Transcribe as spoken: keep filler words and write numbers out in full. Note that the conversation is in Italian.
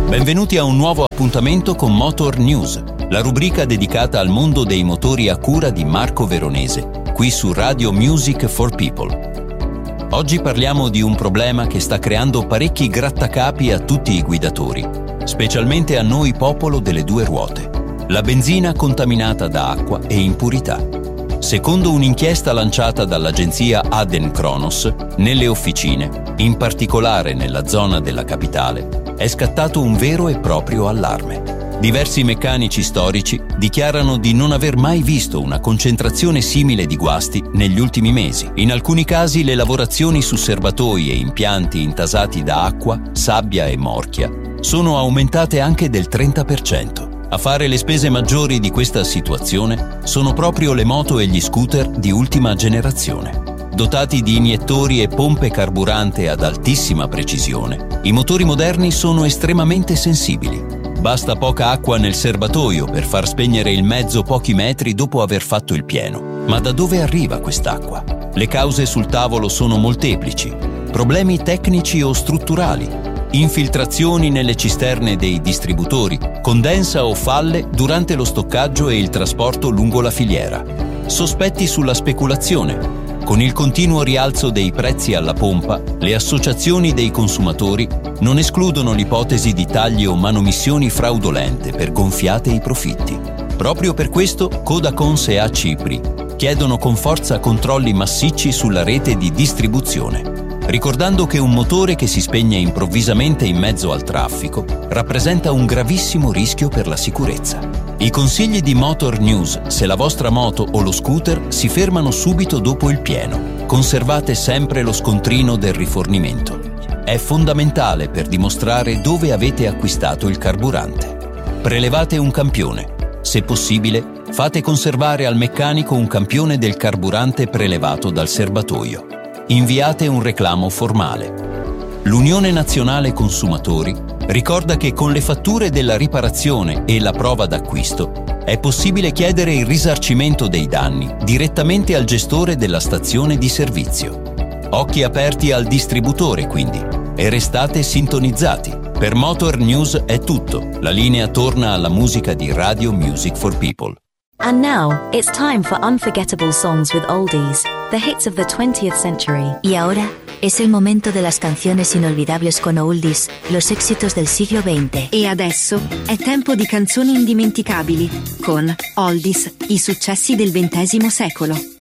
Benvenuti a un nuovo appuntamento con Motor News, la rubrica dedicata al mondo dei motori a cura di Marco Veronese, qui su Radio Music for People. Oggi parliamo di un problema che sta creando parecchi grattacapi a tutti i guidatori, specialmente a noi popolo delle due ruote: la benzina contaminata da acqua e impurità. Secondo un'inchiesta lanciata dall'agenzia Adencronos, nelle officine, in particolare nella zona della capitale, è scattato un vero e proprio allarme. Diversi meccanici storici dichiarano di non aver mai visto una concentrazione simile di guasti negli ultimi mesi. In alcuni casi le lavorazioni su serbatoi e impianti intasati da acqua, sabbia e morchia sono aumentate anche del trenta per cento. A fare le spese maggiori di questa situazione sono proprio le moto e gli scooter di ultima generazione. Dotati di iniettori e pompe carburante ad altissima precisione, i motori moderni sono estremamente sensibili. Basta poca acqua nel serbatoio per far spegnere il mezzo pochi metri dopo aver fatto il pieno. Ma da dove arriva quest'acqua? Le cause sul tavolo sono molteplici: problemi tecnici o strutturali, infiltrazioni nelle cisterne dei distributori, condensa o falle durante lo stoccaggio e il trasporto lungo la filiera, sospetti sulla speculazione. Con il continuo rialzo dei prezzi alla pompa, le associazioni dei consumatori non escludono l'ipotesi di tagli o manomissioni fraudolente per gonfiate i profitti. Proprio per questo Codacons e Acipri chiedono con forza controlli massicci sulla rete di distribuzione, ricordando che un motore che si spegne improvvisamente in mezzo al traffico rappresenta un gravissimo rischio per la sicurezza. I consigli di Motor News: se la vostra moto o lo scooter si fermano subito dopo il pieno, conservate sempre lo scontrino del rifornimento. È fondamentale per dimostrare dove avete acquistato il carburante. Prelevate un campione. Se possibile, fate conservare al meccanico un campione del carburante prelevato dal serbatoio. Inviate un reclamo formale. L'Unione Nazionale Consumatori ricorda che con le fatture della riparazione e la prova d'acquisto è possibile chiedere il risarcimento dei danni direttamente al gestore della stazione di servizio. Occhi aperti al distributore, quindi, e restate sintonizzati. Per Motor News è tutto. La linea torna alla musica di Radio Music for People. And now, it's time for unforgettable songs with oldies, the hits of the twentieth century. Y ahora, es el momento de las canciones inolvidables con oldies, los éxitos del siglo veinte. E adesso è tempo di canzoni indimenticabili con Oldies, i successi del ventesimo secolo.